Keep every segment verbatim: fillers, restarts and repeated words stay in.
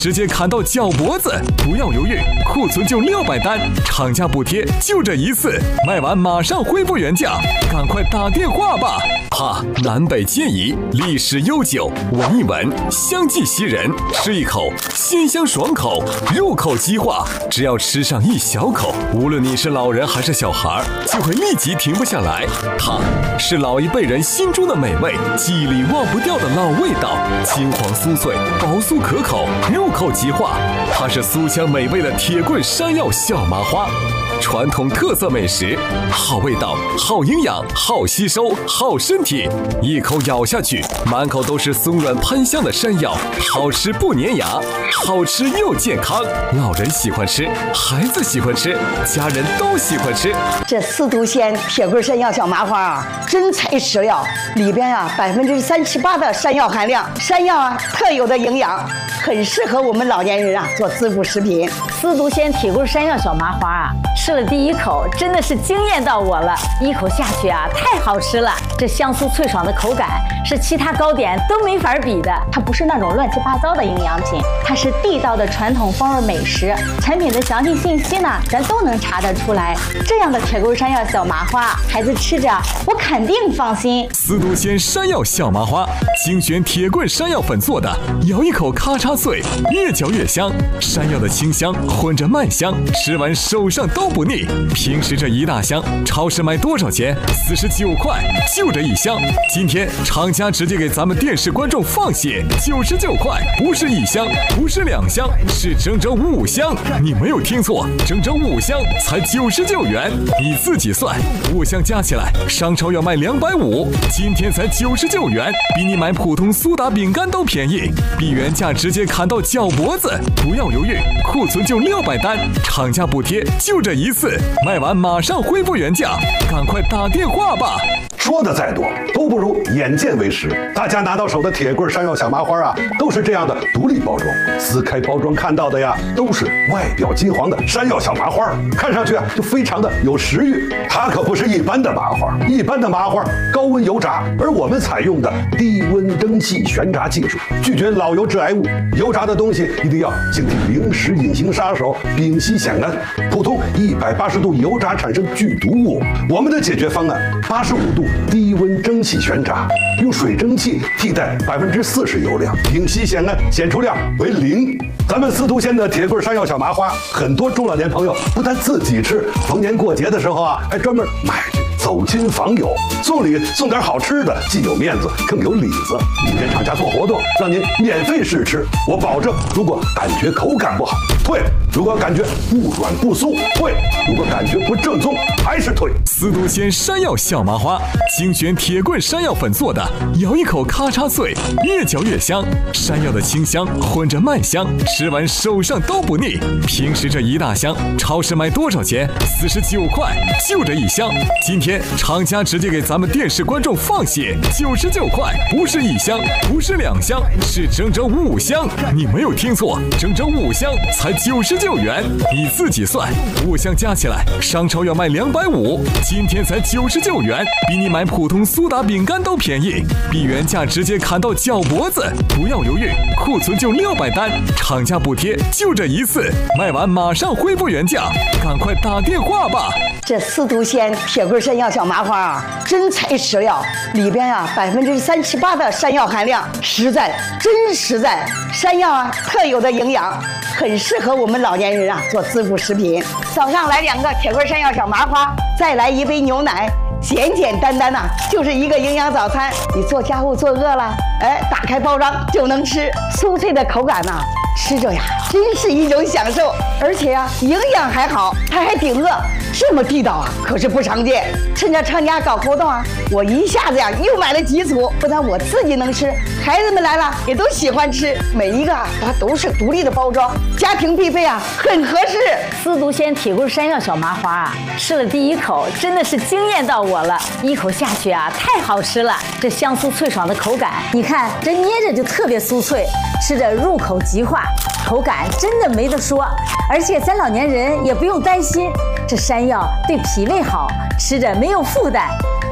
直接砍到脚脖子，不要犹豫，库存就六百单，厂家补贴就这一次，卖完马上恢复原价，赶快打电话吧！哈，南北皆宜，历史悠久，闻一闻，香气袭人，吃一口，鲜香爽口，入口即化。只要吃上一小口，无论你是老人还是小孩，就会立即停不下来。它是老一辈人心中的美味，记忆里忘不掉的老味道，金黄酥脆，薄酥可口，入口即化。它是酥香美味的铁棍山药小麻花。传统特色美食，好味道，好营养，好吸收，好身体。一口咬下去，满口都是松软喷香的山药，好吃不粘牙，好吃又健康。老人喜欢吃，孩子喜欢吃，家人都喜欢吃。 这四都县铁棍山药小麻花啊，真材实料，里边啊百分之三十八的山药含量，山药啊特有的营养，很适合我们老年人啊做滋补食品。 四都县铁棍山药小麻花啊，吃了第一口真的是惊艳到我了，一口下去啊太好吃了，这香酥脆爽的口感是其他糕点都没法比的。它不是那种乱七八糟的营养品，它是地道的传统风味美食。产品的详细信息呢，咱都能查得出来。这样的铁棍山药小麻花，孩子吃着我肯定放心。 四都县山药小麻花，精选铁棍山药粉做的，咬一口咔嚓脆，越嚼越香。山药的清香混着麦香，吃完手上都不腻。平时这一大箱，超市卖多少钱？四十九块，就这一箱。今天厂家直接给咱们电视观众放血，九十九块，不是一箱，不是两箱，是整整五箱。你没有听错，整整五箱才九十九元。你自己算，五箱加起来，商超要卖两百五，今天才九十九元，比你买普通苏打饼干都便宜，比原价直接砍到脚脖子。不要犹豫，库存就六百单，厂家补贴就这一次，卖完马上恢复原价，赶快打电话吧！ 说的再多都不如眼见为实。大家拿到手的铁棍山药小麻花啊，都是这样的独立包装，撕开包装看到的呀，都是外表金黄的山药小麻花，看上去啊就非常的有食欲。它可不是一般的麻花，一般的麻花高温油炸，而我们采用的低温蒸汽悬炸技术，拒绝老油致癌物。油炸的东西一定要警惕零食隐形杀手丙烯酰胺，普通一百八十度油炸产生剧毒物。我们的解决方案八十五度低温蒸汽悬炸，用水蒸气替代百分之四十油量，丙烯酰胺检出量为零。咱们四都县的铁棍山药小麻花，很多中老年朋友不但自己吃，逢年过节的时候啊，还专门买去走亲访友，送礼送点好吃的，既有面子更有里子。你跟厂家做活动，让您免费试吃，我保证，如果感觉口感不好退，如果感觉不软不酥退，如果感觉不正宗还是退。 四都县山药小麻花，精选铁棍山药粉做的，咬一口咔嚓脆，越嚼越香。山药的清香混着麦香，吃完手上都不腻。平时这一大箱，超市卖多少钱？四十九块，就这一箱。今天厂家直接给咱们电视观众放血，九十九块，不是一箱，不是两箱，是整整五箱。你没有听错，整整五箱才九十九元。你自己算，五箱加起来，商超要卖两百五，今天才九十九元，比你买普通苏打饼干都便宜，比原价直接砍到脚脖子。不要犹豫，库存就六百单，厂家补贴就这一次，卖完马上恢复原价，赶快打电话吧！ 这四都县铁棍山药小麻花啊，真材实料，里边啊百分之三十八的山药含量，实在真实在。山药啊特有的营养，很适合我们老年人啊做滋补食品。早上来两个铁棍山药小麻花，再来一杯牛奶，简简单单呐、啊，就是一个营养早餐。你做家务做饿了，哎，打开包装就能吃，酥脆的口感呐、啊，吃着呀真是一种享受，而且呀营养还好，它还顶饿，这么地道啊，可是不常见。趁着厂家搞活动啊，我一下子呀又买了几组，不但我自己能吃，孩子们来了也都喜欢吃。每一个啊它都是独立的包装，家庭必备啊，很合适。 四都县铁棍山药小麻花啊，吃了第一口真的是惊艳到我了，一口下去啊太好吃了，这香酥脆爽的口感，你看这捏着就特别酥脆，吃着入口即化，口感真的没得说。而且咱老年人也不用担心，这山药对脾胃好，吃着没有负担。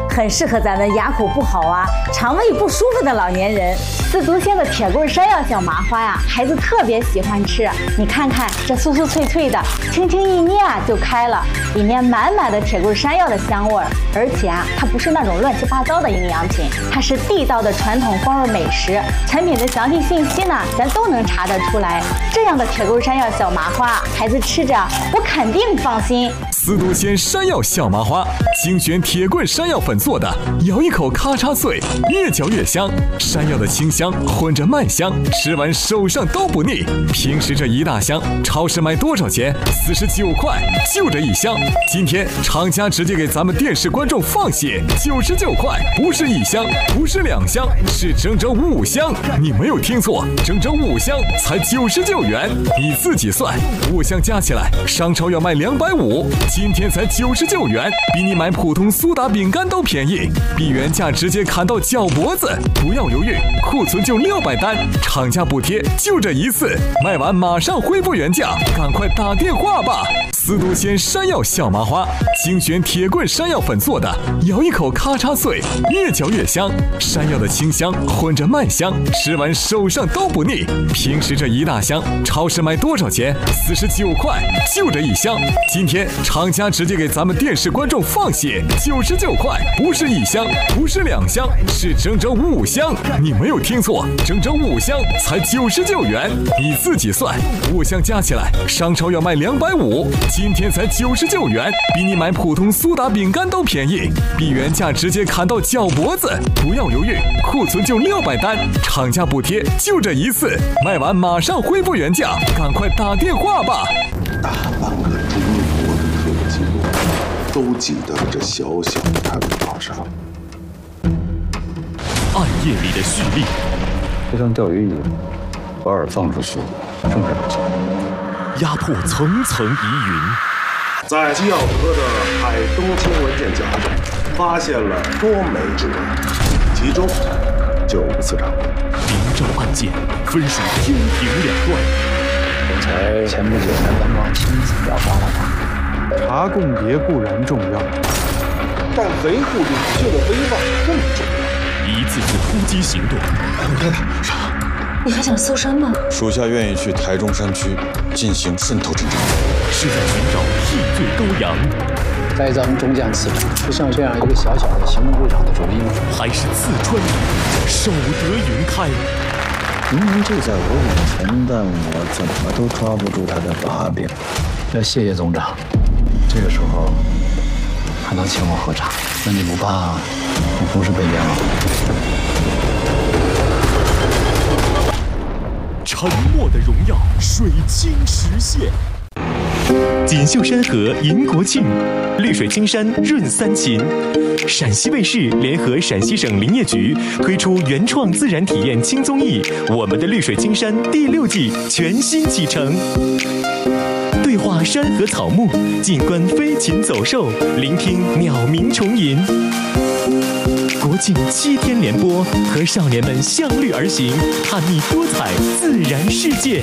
很适合咱们牙口不好啊、肠胃不舒服的老年人。四足仙的铁棍山药小麻花呀、啊，孩子特别喜欢吃。你看看这酥酥脆脆的，轻轻一捏啊就开了，里面满满的铁棍山药的香味儿。而且啊，它不是那种乱七八糟的营养品，它是地道的传统风味美食。产品的详细信息呢，咱都能查得出来。这样的铁棍山药小麻花，孩子吃着我肯定放心。 四足仙山药小麻花，精选铁棍山药粉做的，咬一口咔嚓碎，越嚼越香。山药的清香混着麦香，吃完手上都不腻。平时这一大箱，超市卖多少钱？四十九块，就这一箱。今天厂家直接给咱们电视观众放血，九十九块，不是一箱，不是两箱，是整整五箱。你没有听错，整整五箱才九十九元。你自己算，五箱加起来，商超要卖两百五。今天才九十九元，比你买普通苏打饼干都便宜，比原价直接砍到脚脖子。不要犹豫，库存就六百单，厂家补贴就这一次，卖完马上恢复原价，赶快打电话吧！四足仙山药小麻花，精选铁棍山药粉做的，咬一口咔嚓碎，越嚼越香。山药的清香混着麦香，吃完手上都不腻。平时这一大箱，超市卖多少钱？四十九块，就这一箱。今天厂家直接给咱们电视观众放血，九十九块，不是一箱，不是两箱，是整整五箱。你没有听错，整整五箱才九十九元。你自己算，五箱加起来，商超要卖两百五。今天才九十九元，比你买普通苏打饼干都便宜，比原价直接砍到脚脖子。不要犹豫，库存就六百单，厂家补贴就这一次，卖完马上恢复原价，赶快打电话吧！ 大半个中国的科技都挤到这小小的太平岛上。 暗夜里的蓄力， 就像钓鱼一样，把饵放出去，剩下的就压迫层层疑云。 在基奥河的海东青文件夹中，发现了多枚指纹，其中就有次长。 明照案件分属天平两端。 我才前不久才刚刚亲自调查了他。 查共谍固然重要， 但维护领袖的威望更重要。 一次次突击行动， 太太上。 你还想搜山吗？ 属下愿意去台中山区进行渗透侦查， 是在寻找替罪羔羊， 栽赃中将次长，就像这样一个小小的行政部长的主意吗？ 还是四川人守得云开？ 明明就在我眼前，但我怎么都抓不住他的把柄。要谢谢总长，这个时候还能请我喝茶，那你不怕我不是被冤枉？ 沉默的荣耀，水晶实现。锦绣山河迎国庆，绿水青山润三秦。陕西卫视联合陕西省林业局推出原创自然体验轻综艺《我们的绿水青山》第六季全新启程。对话山河草木，静观飞禽走兽，聆听鸟鸣虫吟。国庆七天连播，和少年们向绿而行，探秘多彩自然世界。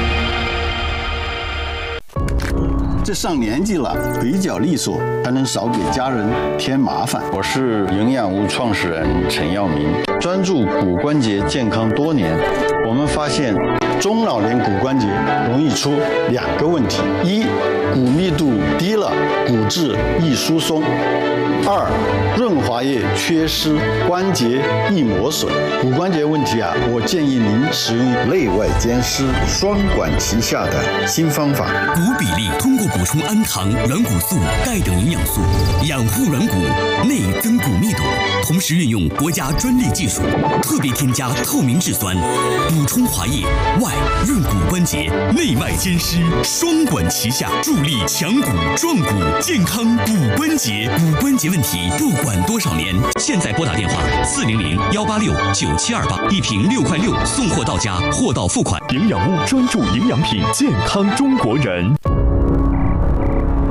这上年纪了，比较利索，还能少给家人添麻烦。我是营养屋创始人陈耀明，专注骨关节健康多年。我们发现，中老年骨关节容易出两个问题：一，骨密度低了，骨质易疏松；二，润滑液缺失，关节易磨损。骨关节问题啊，我建议您使用内外兼施、双管齐下的新方法。 骨比例通过补充氨糖、软骨素、钙等营养素，养护软骨，内增骨密度，同时运用国家专利技术，特别添加透明质酸，补充滑液，外润骨关节，内外兼施，双管齐下，助力强骨壮骨，健康骨关节。骨关节问题不管多少年，现在拨打电话四零零幺八六九七二八，一瓶六块六，送货到家，货到付款。 营养屋专注营养品，健康中国人。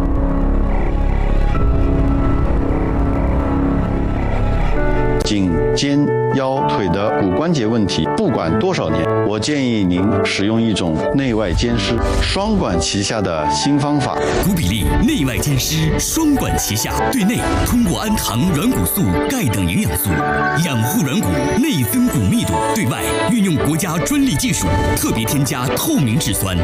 仅肩、腰、腿的骨关节问题，不管多少年，我建议您使用一种内外兼施、双管齐下的新方法。 骨比例内外兼施，双管齐下。对内通过氨糖、软骨素、钙等营养素养护软骨，内增骨密度；对外运用国家专利技术，特别添加透明质酸，